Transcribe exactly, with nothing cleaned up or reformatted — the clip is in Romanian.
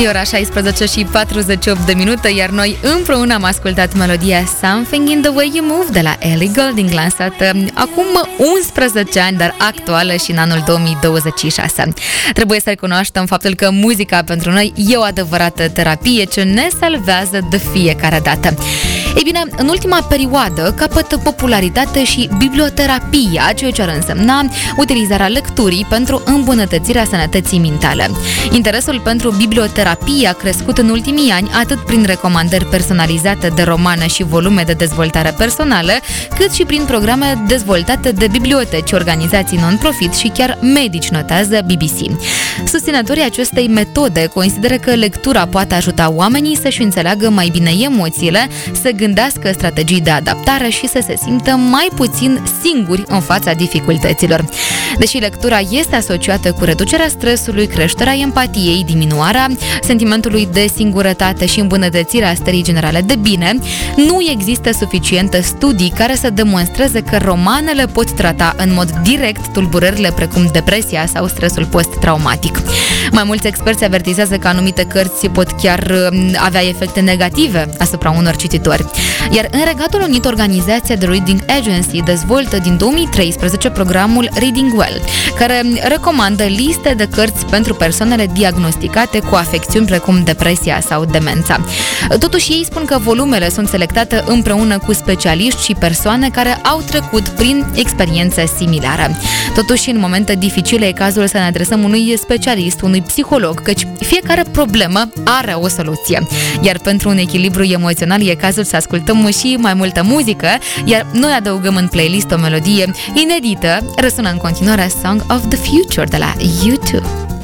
E ora șaisprezece și patruzeci și opt de minute, iar noi împreună am ascultat melodia Something in the Way You Move de la Ellie Goulding, lansată acum unsprezece ani, dar actuală și în anul două mii douăzeci și șase. Trebuie să recunoaștem faptul că muzica pentru noi e o adevărată terapie ce ne salvează de fiecare dată. Ei bine, în ultima perioadă capătă popularitate și biblioterapia, ceea ce ar însemna utilizarea lecturii pentru îmbunătățirea sănătății mentale. Interesul pentru biblioterapie a crescut în ultimii ani atât prin recomandări personalizate de romane și volume de dezvoltare personală, cât și prin programe dezvoltate de biblioteci, organizații non-profit și chiar medici, notează B B C. Susținătorii acestei metode consideră că lectura poate ajuta oamenii să-și înțeleagă mai bine emoțiile, să gândească strategii de adaptare și să se simtă mai puțin singuri în fața dificultăților. Deși lectura este asociată cu reducerea stresului, creșterea empatiei, diminuarea sentimentului de singurătate și îmbunătățirea stării generale de bine, nu există suficiente studii care să demonstreze că romanele pot trata în mod direct tulburările precum depresia sau stresul post-traumatic. Mai mulți experți avertizează că anumite cărți pot chiar avea efecte negative asupra unor cititori. Iar în Regatul Unit, organizația The Reading Agency dezvoltă din două mii treisprezece programul Reading Well, care recomandă liste de cărți pentru persoanele diagnosticate cu afecțiuni precum depresia sau demența. Totuși, ei spun că volumele sunt selectate împreună cu specialiști și persoane care au trecut prin experiențe similare. Totuși, în momente dificile e cazul să ne adresăm unui specialist, unui psiholog, căci fiecare problemă are o soluție. Iar pentru un echilibru emoțional e cazul să ascultăm și mai multă muzică, iar noi adăugăm în playlist o melodie inedită. Răsună în continuare Song of the Future de la U doi.